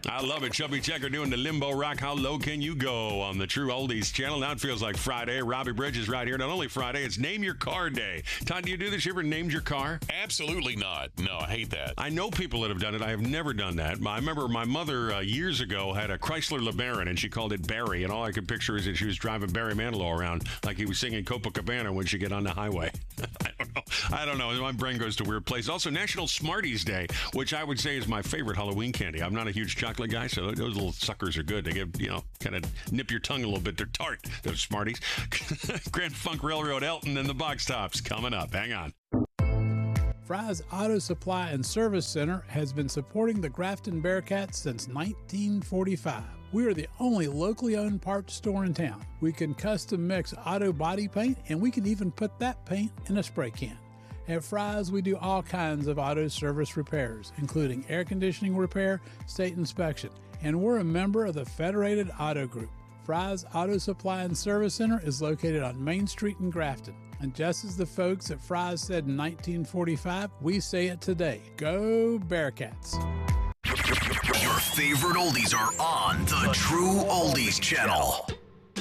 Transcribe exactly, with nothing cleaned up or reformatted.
I love it. Chubby Checker doing the limbo rock. How low can you go on the True Oldies channel? Now it feels like Friday. Robbie Bridges right here. Not only Friday, it's Name Your Car Day. Todd, do you do this? You ever named your car? Absolutely not. No, I hate that. I know people that have done it. I have never done that. I remember my mother uh, years ago had a Chrysler LeBaron, and she called it Barry, and all I could picture is that she was driving Barry Manilow around like he was singing Copacabana when she get on the highway. I don't know. I don't know. My brain goes to weird places. Also, National Smarties Day, which I would say is my favorite Halloween candy. I'm not a huge chocolate guy, so those little suckers are good. They give, you know, kind of nip your tongue a little bit. They're tart, those Smarties. Grand Funk Railroad Elton and the Box Tops coming up. Hang on. Fry's Auto Supply and Service Center has been supporting the Grafton Bearcats since nineteen forty-five. We are the only locally owned parts store in town. We can custom mix auto body paint, and we can even put that paint in a spray can. At Fry's, we do all kinds of auto service repairs, including air conditioning repair, state inspection, and we're a member of the Federated Auto Group. Fry's Auto Supply and Service Center is located on Main Street in Grafton. And just as the folks at Fry's said in nineteen forty-five, we say it today. Go Bearcats! Your favorite oldies are on the True Oldies channel.